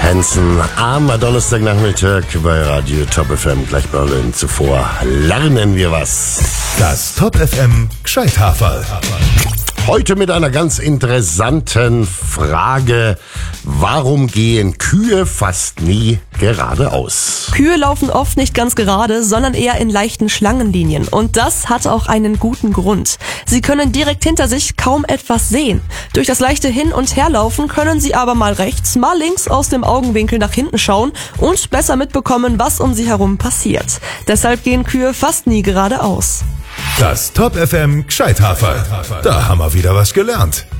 Hansen am Donnerstagnachmittag bei Radio Top FM. Gleich bei Berlin zuvor lernen wir was. Das Top FM Gscheithaferl. Heute mit einer ganz interessanten Frage. Warum gehen Kühe fast nie geradeaus? Kühe laufen oft nicht ganz gerade, sondern eher in leichten Schlangenlinien. Und das hat auch einen guten Grund. Sie können direkt hinter sich kaum etwas sehen. Durch das leichte Hin- und Herlaufen können sie aber mal rechts, mal links aus dem Augenwinkel nach hinten schauen und besser mitbekommen, was um sie herum passiert. Deshalb gehen Kühe fast nie geradeaus. Das Top FM Gscheithaferl. Da haben wir wieder was gelernt.